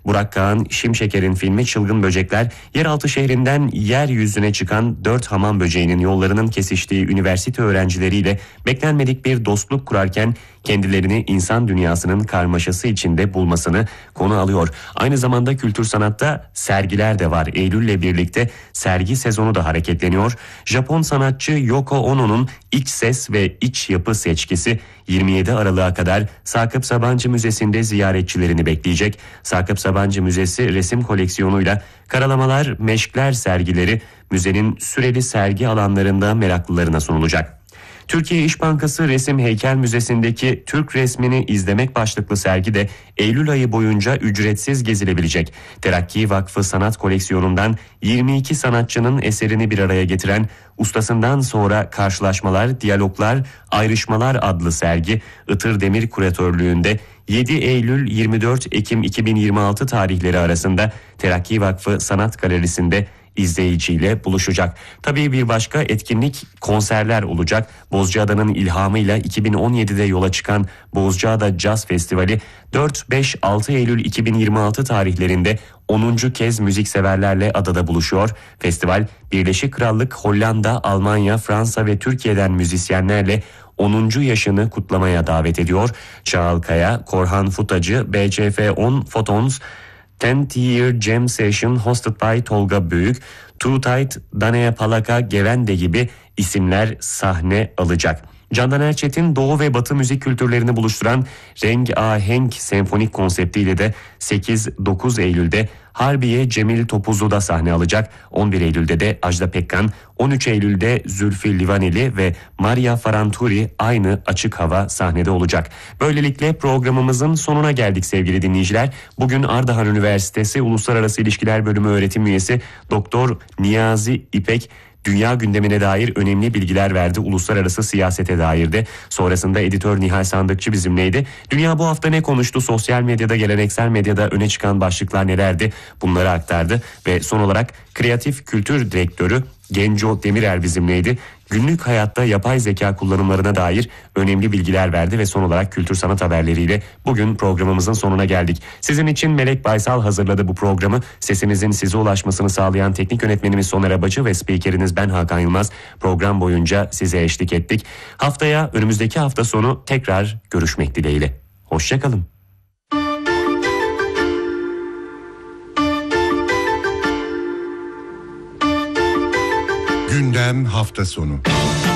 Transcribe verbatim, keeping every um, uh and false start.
Burak Kağan Şimşeker'in filmi Çılgın Böcekler, yeraltı şehrinden yeryüzüne çıkan dört hamam böceğinin yollarının kesiştiği üniversite öğrencileriyle beklenmedik bir dostluk kurarken kendilerini insan dünyasının karmaşası içinde bulmasını konu alıyor. Aynı zamanda kültür sanatta sergiler de var. Eylül'le birlikte sergi sezonu da hareketleniyor. Japon sanatçı Yoko Ono'nun iç ses ve iç yapı seçkisi yirmi yedi Aralık'a kadar Sakıp Sabancı Müzesi'nde ziyaretçilerini bekleyecek. Sakıp Sabancı Müzesi resim koleksiyonuyla karalamalar, meşkler sergileri müzenin süreli sergi alanlarında meraklılarına sunulacak. Türkiye İş Bankası Resim Heykel Müzesi'ndeki Türk resmini izlemek başlıklı sergi de Eylül ayı boyunca ücretsiz gezilebilecek. Terakki Vakfı Sanat Koleksiyonu'ndan yirmi iki sanatçının eserini bir araya getiren Ustasından Sonra Karşılaşmalar, Diyaloglar, Ayrışmalar adlı sergi Itır Demir kuratörlüğünde yedi Eylül yirmi dört Ekim iki bin yirmi altı tarihleri arasında Terakki Vakfı Sanat Galerisi'nde izleyiciyle buluşacak. Tabii bir başka etkinlik konserler olacak. Bozcaada'nın ilhamıyla iki bin on yedide yola çıkan Bozcaada Jazz Festivali dört beş altı Eylül iki bin yirmi altı tarihlerinde onuncu kez müzikseverlerle adada buluşuyor. Festival Birleşik Krallık, Hollanda, Almanya, Fransa ve Türkiye'den müzisyenlerle onuncu yaşını kutlamaya davet ediyor. Çağal Kaya, Korhan Futacı, B C F on Photons, tenth Year Jam Session hosted by Tolga Büyük, Too Tight, Danaya Palaka, Gevende gibi isimler sahne alacak. Candan Erçetin Doğu ve Batı müzik kültürlerini buluşturan Rengahenk senfonik konseptiyle de sekiz dokuz Eylül'de Harbiye Cemil Topuzlu'da sahne alacak. on bir Eylül'de de Ajda Pekkan, on üç Eylül'de Zülfü Livaneli ve Maria Faranturi aynı açık hava sahnede olacak. Böylelikle programımızın sonuna geldik sevgili dinleyiciler. Bugün Ardahan Üniversitesi Uluslararası İlişkiler Bölümü öğretim üyesi Doktor Niyazi İpek dünya gündemine dair önemli bilgiler verdi. Uluslararası siyasete dair de. Sonrasında editör Nihal Sandıkçı bizimleydi. Dünya bu hafta ne konuştu? Sosyal medyada, geleneksel medyada öne çıkan başlıklar nelerdi? Bunları aktardı ve son olarak Kreatif Kültür Direktörü Genco Demirer bizimleydi. Günlük hayatta yapay zeka kullanımlarına dair önemli bilgiler verdi ve son olarak kültür sanat haberleriyle bugün programımızın sonuna geldik. Sizin için Melek Baysal hazırladı bu programı. Sesimizin size ulaşmasını sağlayan teknik yönetmenimiz Soner Abacı ve spikeriniz ben Hakan Yılmaz. Program boyunca size eşlik ettik. Haftaya, önümüzdeki hafta sonu tekrar görüşmek dileğiyle. Hoşçakalın. Gündem hafta sonu.